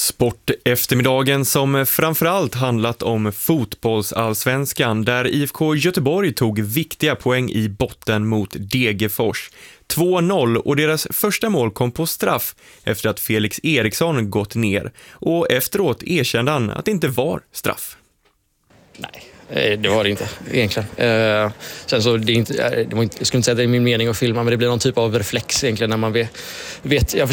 Sport eftermiddagen som framförallt handlat om fotbollsallsvenskan där IFK Göteborg tog viktiga poäng i botten mot Degerfors. 2-0 och deras första mål kom på straff efter att Felix Eriksson gått ner och efteråt erkände han att det inte var straff. Nej, det var det inte egentligen. Sen så jag skulle inte säga att det är min mening att filma, men det blir någon typ av reflex egentligen när man vet.